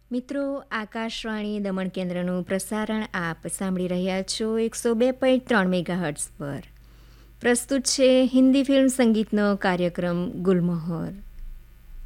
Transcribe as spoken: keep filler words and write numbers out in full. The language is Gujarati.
મિત્રો, આકાશવાણી દમણ કેન્દ્રનું પ્રસારણ આપ સાંભળી રહ્યા છો એકસો બે પોઈન્ટ ત્રણ મેગાહર્ટ્ઝ પર. પ્રસ્તુત છે હિન્દી ફિલ્મ સંગીતનો કાર્યક્રમ ગુલમહોર.